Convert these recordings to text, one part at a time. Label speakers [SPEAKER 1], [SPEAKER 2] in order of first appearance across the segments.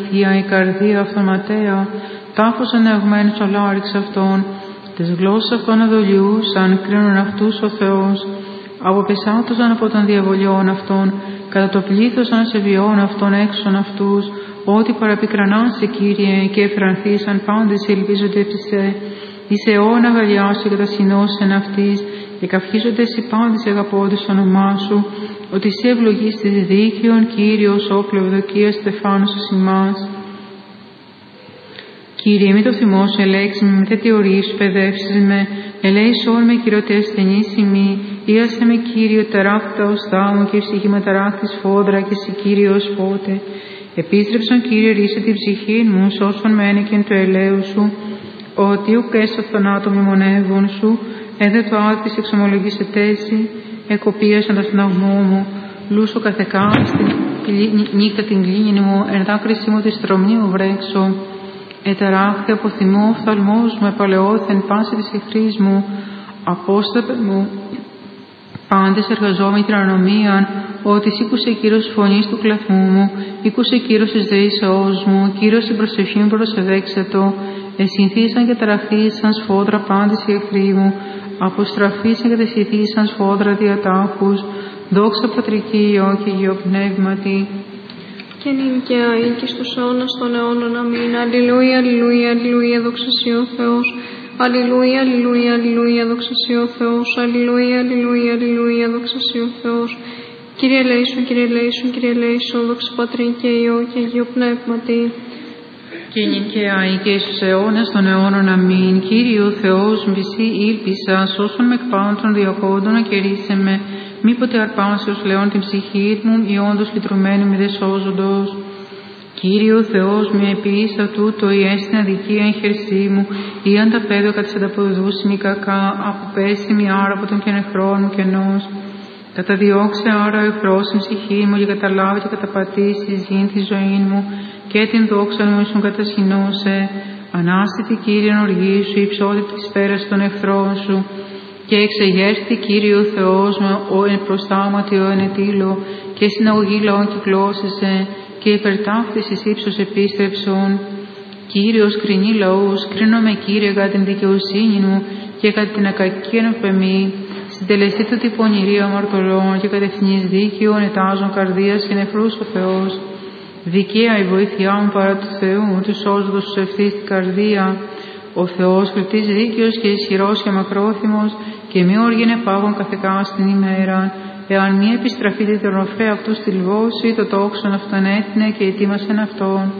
[SPEAKER 1] Θεία η καρδία αυτών ματέα, τάφος ανεγμένος ο λάριξ αυτών, τις γλώσσες αυτών αδολιούσαν, κρίνουν αυτούς ο Θεός, αποπεσάτωσαν από των διαβολιών αυτών, κατά το πλήθος των ασεβιών αυτών έξων αυτούς, ότι παραπικρανάσαι, Κύριε, και εφρανθήσαν πάντες ελπίζονται επισέ. Εις αιώνα αγαλιάσου και κατασυνώσεν αυτής, και καυχίζονται εσύ πάντες αγαπώντες το όνομά σου, ότι εσύ ευλογείς της δίκαιων, Κύριος, όπλο ευδοκίας στεφάνους εις ημάς. Κύριε, μη το θυμό σου ελέξει με τέτοιο ορί σου παιδεύσεις με, ελέησόν με κυριωτέ ασθενείς ημί, ίασε με Κύριο ταράχτα οστά μου και η ψυχή με ταράχτη σφόδρα και εσύ Κύριος πότε. Επίστρεψον Κύριε ρίσε την ψυχή μου, σώσον με ένεκεν του ελαίου σου, ότι ουκ έσω θανάτου μνημονεύων σου, έδε το άδης εξομολογήσε τέση, εκοπίασαν τα συναγμό μου, λούσο καθεκάστη, νύχτα την κλίνη μου, εν δάκρυσή μου τη στρωμνή μου βρέξω. Εταράχθη από θυμό οφθαλμός μου, επαλαιώθεν πάση της εχθρής μου, απόσταπε μου, πάντες εργαζόμενοι την ανομίαν, ότι σήκουσε Κύριος φωνής του κλαθμού μου, ήκουσε Κύριος της δεήσεώς μου, Κύριος την προσευχή μου προσεδέξετο, εσυνθήσαν και ταραχθήσαν σφόδρα πάντες οι εχθροί μου, αποστραφήσαν και τεσηθήσαν σφόδρα διατάφους, δόξα Πατρική Υιό και Υιό Πνεύματι.
[SPEAKER 2] Και νυν και αεί και στους αιώνας των αιώνων. Αμήν. Αλληλούια, αλληλούια, αλληλούια, δόξα σοι ο Θεός. Αλληλούια, αλληλούια, αλληλούια, δόξα σοι ο Θεός. Αλληλούια, αλληλούια, αλληλούια, δόξα σοι ο Θεός. Κύριε ελέησον, Κύριε ελέησον, Κύριε ελέησον, δόξα Πατρί και Υιό και Υιό Πνεύματι.
[SPEAKER 1] Και νυν και αεί και στους αιώνας των αιώνων. Αμήν. Κύριε ο Θεός, μισή ήλπισα, σώσον με εκ πάνω των διακόντων, ακερίσε με. Μήποτε αρπάσεως λεών την ψυχή μου, ή όντως λυτρωμένη μη δε σώζοντος. Κύριε ο Θεός, μη επίησα τούτο, ή έστειν αδικία εν χερσί μου, ή αν τα πέδω κατ' ανταποδούσει μη κακά, αποπέσει μη άρα από τον κενεχρόν μου κενός. Καταδιώξε άρα ο εχθρός την ψυχή μου, και καταλάβει και καταπατήσει εις γήν τη ζωή μου, και την δόξα μου ήσουν κατασχυνώσε. Ανάστητη Κύριε οργή σου, υψότητα της πέρας των εχθρών σου. Και εξεγέρθη Κύριε ο Θεός μου, ο εν προστάματι ο εν ετήλο, και συναγωγή λαών κυκλώσεσαι, και υπερτάφτης εις ύψος επίστρεψον. Κύριος κρινεί λαούς, κρίνομαι Κύριε κατά την δικαιοσύνη μου, και κατά την ακακίαν πεμή, συντελεστεί του την πονηρία αμαρτωλών, και κατευθυνής δίκαιων ετάζων καρδίας και νεφρούς ο Θεός. Δικαία η βοήθειά μου παρά του Θεού, του σώζοντος τους ευθύς την καρδία. Ο Θεός κριτής δίκαιος και ισχυρός και μακρόθυμος, και μη όργινε πάγων καθεκά στην ημέρα. Εάν μη επιστραφείτε τον οφέ αυτού στη λβώση, το τόξον αυτόν έτεινε και ετοίμασεν αυτόν.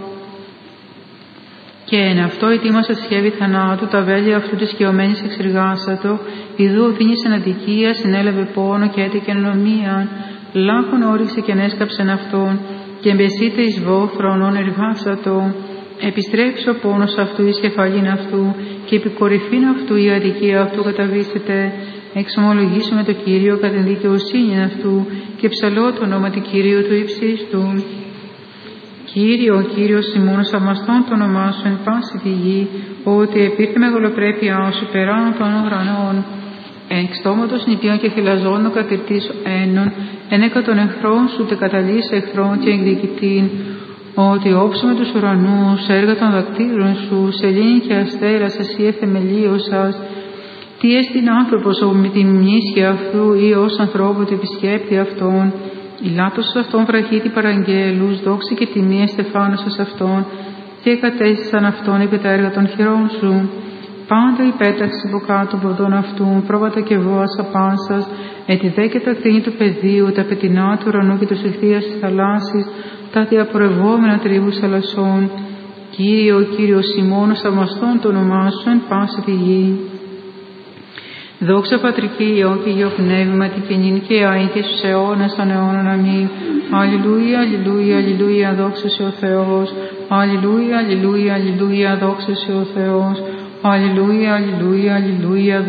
[SPEAKER 1] Και εν αυτό ετοίμασε σχέδι θανάτου, τα βέλη αυτού της σκιωμένης εξεργάσατο, ιδού οδύνησεν αδικία, συνέλαβε πόνο και έτεκεν νομίαν. Λάχον όριξε και ανέσκαψεν αυτόν, και εμπεσίτε εις βόθρονον εργάσατο. Επιστρέψει ο πόνος αυτού εις κεφαλήν αυτού, και επικορυφήν αυτού η αδικία αυτού καταβήσεται. Εξομολογήσουμε το Κύριο κατά την δικαιοσύνη αυτού, και ψαλώ το όνομα του Κυρίου του υψίστου. Κύριε, ο Κύριος ημών σαμαστών το όνομά σου εν πάση τη γη, ότι επήρθε μεγαλοπρέπειά σου περάνω των ουρανών. Εκ στόματος νηπιών και θυλαζών ο κατηρτής ένων, ενέκα των εχθρών σου τε καταλύσει εχθρών και εκδικητήν. Ότι όψουμε τους ουρανούς, έργα των δακτύρων σου, σελήνη και αστέρας, εσύ εθεμελίωσας. Τι έστειν άνθρωπος με την μνήσια αυτού, ή ως ανθρώπου του επισκέπτη αυτόν. Η λάτος αυτών βραχίτη παραγγέλους, δόξη και τιμή εστεφάνωσας αυτών, και κατέστησαν αυτόν επί τα έργα των χειρών σου. Πάντα η πέταξη από κάτω ποδών αυτού, πρόβατα και βόας απάνσας, ετι δε και τα κτίνη του πεδίου, τα πετεινά του ουρανού και τους ηχθείας της θαλάσσης, τα διαπορευόμενα τρίβους θαλασσών. Κύριε, ο Κύριος ημών θαυμαστών το όνομά σου εν πάση τη γη. Δόξα Πατρική Υιό και Υιό Πνεύματι, και νυν και αεί και στους αιώνας των αιώνων. Αμήν. Αλληλούια, αλληλούια, αλληλούια, δόξα σοι ο Θεός. Αλληλούια, αλληλούια, αλληλούια, δόξα σοι ο Θεός. Αλληλούια, αλληλούια, αλληλούια,